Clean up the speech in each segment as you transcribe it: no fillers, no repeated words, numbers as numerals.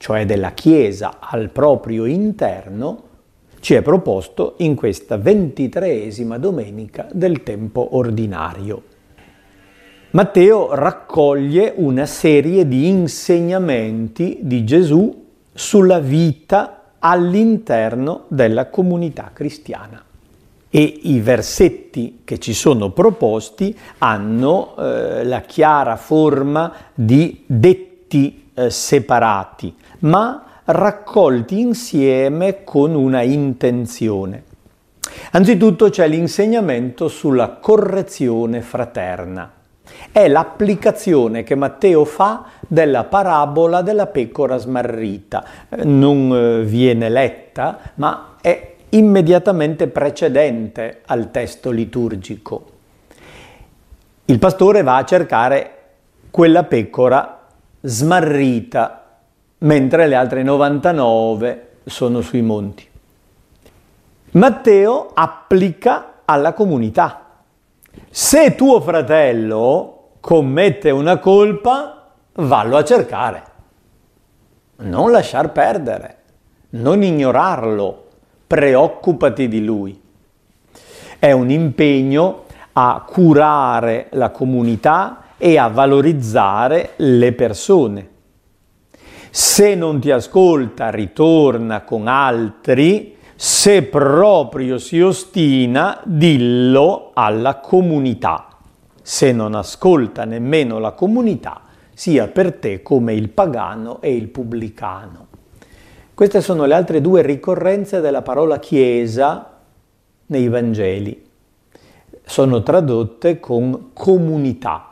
cioè della Chiesa al proprio interno, ci è proposto in questa 23esima domenica del tempo ordinario. Matteo raccoglie una serie di insegnamenti di Gesù sulla vita all'interno della comunità cristiana. E i versetti che ci sono proposti hanno la chiara forma di detti separati, ma raccolti insieme con una intenzione. Anzitutto c'è l'insegnamento sulla correzione fraterna. È l'applicazione che Matteo fa della parabola della pecora smarrita. Non viene letta, ma è immediatamente precedente al testo liturgico. Il pastore va a cercare quella pecora smarrita, mentre le altre 99 sono sui monti. Matteo applica alla comunità. Se tuo fratello commette una colpa, vallo a cercare. Non lasciar perdere, non ignorarlo, preoccupati di lui. È un impegno a curare la comunità e a valorizzare le persone. Se non ti ascolta, ritorna con altri. Se proprio si ostina, dillo alla comunità. Se non ascolta nemmeno la comunità, sia per te come il pagano e il pubblicano. Queste sono le altre due ricorrenze della parola Chiesa nei Vangeli. Sono tradotte con comunità.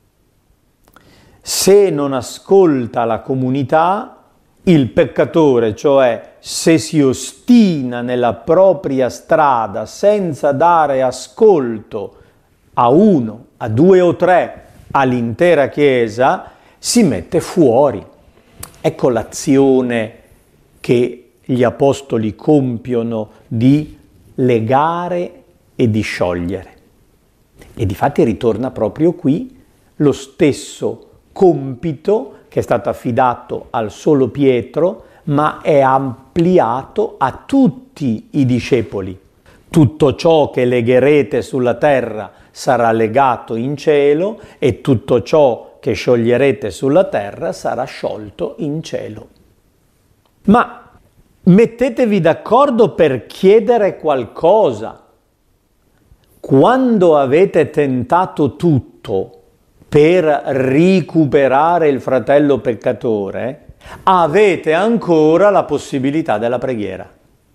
Se non ascolta la comunità, il peccatore, cioè se si ostina nella propria strada senza dare ascolto a uno, a due o tre, all'intera Chiesa, si mette fuori. Ecco l'azione che gli apostoli compiono di legare e di sciogliere. E difatti ritorna proprio qui lo stesso compito che è stato affidato al solo Pietro, ma è ampliato a tutti i discepoli. Tutto ciò che legherete sulla terra sarà legato in cielo e tutto ciò che scioglierete sulla terra sarà sciolto in cielo. Ma mettetevi d'accordo per chiedere qualcosa. Quando avete tentato tutto per recuperare il fratello peccatore, avete ancora la possibilità della preghiera.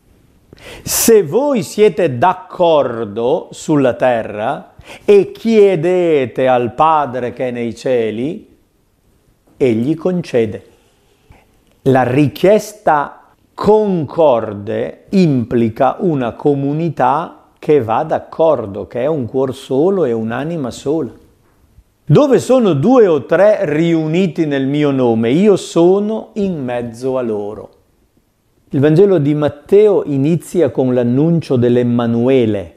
Se voi siete d'accordo sulla terra e chiedete al Padre che è nei cieli, egli concede. La richiesta concorde implica una comunità che va d'accordo, che è un cuor solo e un'anima sola. Dove sono due o tre riuniti nel mio nome, io sono in mezzo a loro. Il Vangelo di Matteo inizia con l'annuncio dell'Emmanuele,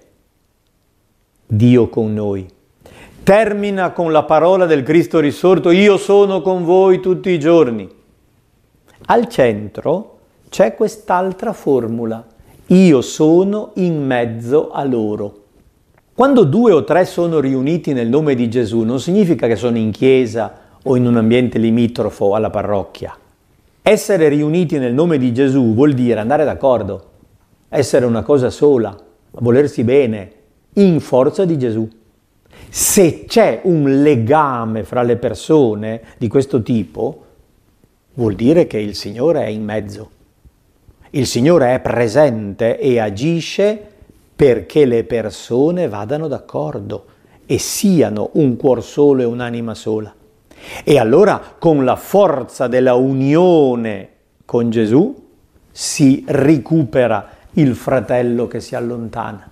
Dio con noi. Termina con la parola del Cristo risorto, io sono con voi tutti i giorni. Al centro c'è quest'altra formula, io sono in mezzo a loro. Quando due o tre sono riuniti nel nome di Gesù, non significa che sono in chiesa o in un ambiente limitrofo alla parrocchia. Essere riuniti nel nome di Gesù vuol dire andare d'accordo, essere una cosa sola, volersi bene, in forza di Gesù. Se c'è un legame fra le persone di questo tipo, vuol dire che il Signore è in mezzo. Il Signore è presente e agisce perché le persone vadano d'accordo e siano un cuor solo e un'anima sola. E allora con la forza della unione con Gesù si recupera il fratello che si allontana.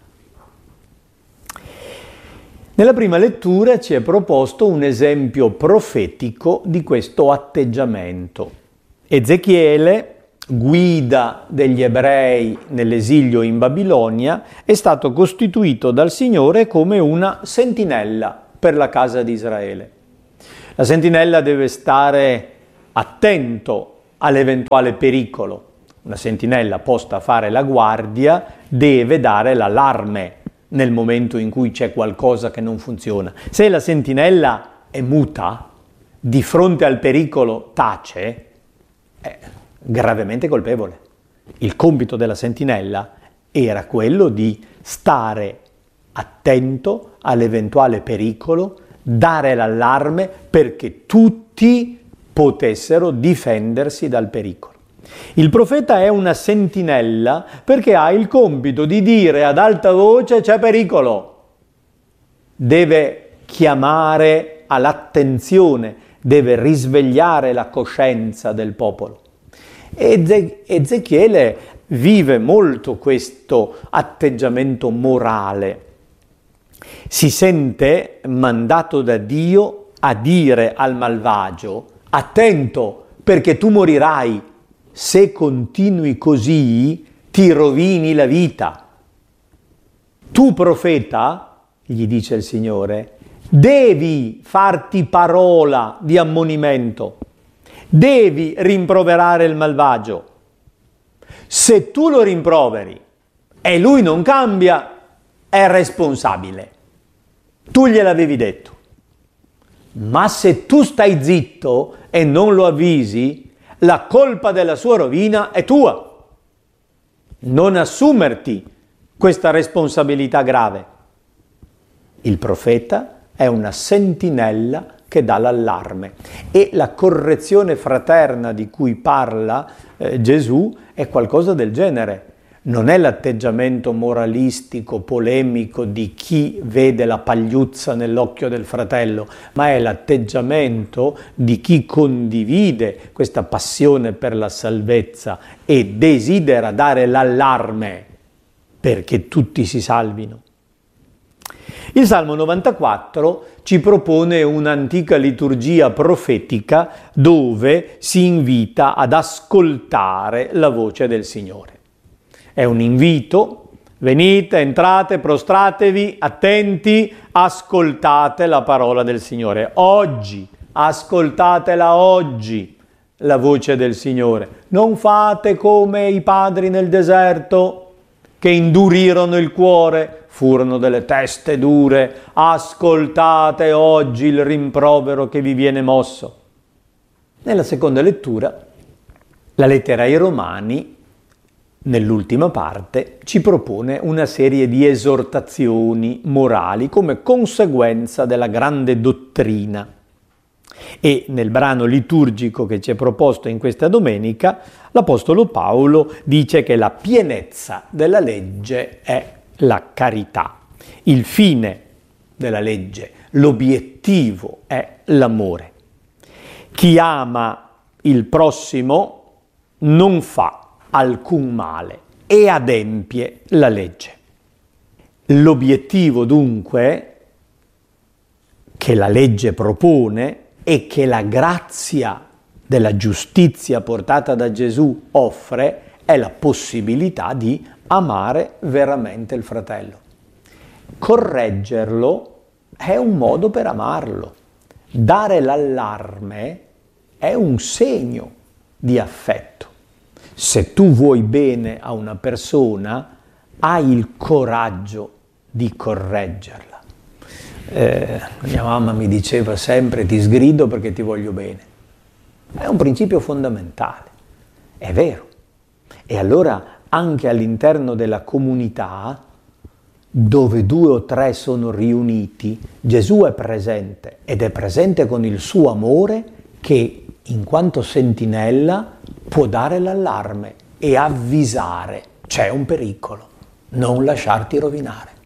Nella prima lettura ci è proposto un esempio profetico di questo atteggiamento. Ezechiele, guida degli ebrei nell'esilio in Babilonia, è stato costituito dal Signore come una sentinella per la casa di Israele. La sentinella deve stare attento all'eventuale pericolo. Una sentinella posta a fare la guardia deve dare l'allarme nel momento in cui c'è qualcosa che non funziona. Se la sentinella è muta, di fronte al pericolo tace, è gravemente colpevole. Il compito della sentinella era quello di stare attento all'eventuale pericolo, dare l'allarme perché tutti potessero difendersi dal pericolo. Il profeta è una sentinella perché ha il compito di dire ad alta voce c'è pericolo. Deve chiamare all'attenzione, deve risvegliare la coscienza del popolo. Ezechiele vive molto questo atteggiamento morale. Si sente mandato da Dio a dire al malvagio: attento, perché tu morirai. Se continui così, ti rovini la vita. Tu, profeta, gli dice il Signore, devi farti parola di ammonimento, devi rimproverare il malvagio. Se tu lo rimproveri e lui non cambia, è responsabile. Tu gliel'avevi detto. Ma se tu stai zitto e non lo avvisi, la colpa della sua rovina è tua. Non assumerti questa responsabilità grave. Il profeta è una sentinella che dà l'allarme e la correzione fraterna di cui parla Gesù è qualcosa del genere. Non è l'atteggiamento moralistico, polemico di chi vede la pagliuzza nell'occhio del fratello, ma è l'atteggiamento di chi condivide questa passione per la salvezza e desidera dare l'allarme perché tutti si salvino. Il Salmo 94 ci propone un'antica liturgia profetica dove si invita ad ascoltare la voce del Signore. È un invito: venite, entrate, prostratevi, attenti, ascoltate la parola del Signore. Oggi, ascoltatela oggi, la voce del Signore. Non fate come i padri nel deserto che indurirono il cuore, furono delle teste dure. Ascoltate oggi il rimprovero che vi viene mosso. Nella seconda lettura, la lettera ai Romani, nell'ultima parte, ci propone una serie di esortazioni morali come conseguenza della grande dottrina. E nel brano liturgico che ci è proposto in questa domenica, l'Apostolo Paolo dice che la pienezza della legge è la carità. Il fine della legge, l'obiettivo è l'amore. Chi ama il prossimo non fa alcun male e adempie la legge. L'obiettivo dunque che la legge propone e che la grazia della giustizia portata da Gesù offre è la possibilità di amare veramente il fratello. Correggerlo è un modo per amarlo. Dare l'allarme è un segno di affetto. Se tu vuoi bene a una persona, hai il coraggio di correggerla. Mia mamma mi diceva sempre: ti sgrido perché ti voglio bene. È un principio fondamentale, è vero. E allora anche all'interno della comunità, dove 2 o 3 sono riuniti, Gesù è presente ed è presente con il suo amore che, in quanto sentinella, può dare l'allarme e avvisare: c'è un pericolo, non lasciarti rovinare.